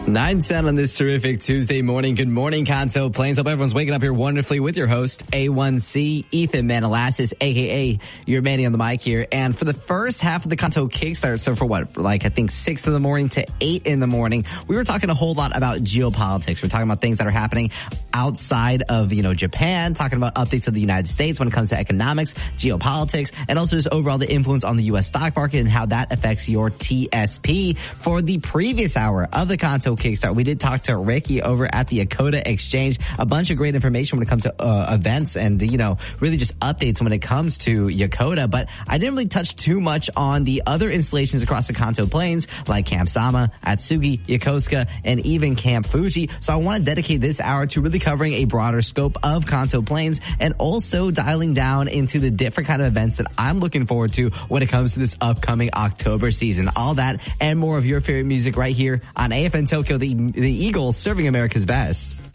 9:10 on this terrific Tuesday morning. Good morning, Kanto Plains. Hope everyone's waking up here wonderfully with your host, A1C, Ethan Manalassis, a.k.a. your Manny on the mic here. And for the first half of the Kanto Kickstart, so for I think 6 in the morning to 8 in the morning, we were talking a whole lot about geopolitics. We're talking about things that are happening outside of, Japan, talking about updates of the United States when it comes to economics, geopolitics, and also just overall the influence on the U.S. stock market and how that affects your TSP. For the previous hour of the Kanto Kickstart, we did talk to Ricky over at the Yakoda Exchange. A bunch of great information when it comes to events and, really just updates when it comes to Yakoda. But I didn't really touch too much on the other installations across the Kanto Plains, like Camp Sama, Atsugi, Yokosuka, and even Camp Fuji. So I want to dedicate this hour to really covering a broader scope of Kanto Plains and also dialing down into the different kind of events that I'm looking forward to when it comes to this upcoming October season. All that and more of your favorite music right here on AFN Tokyo, the Eagles serving America's best.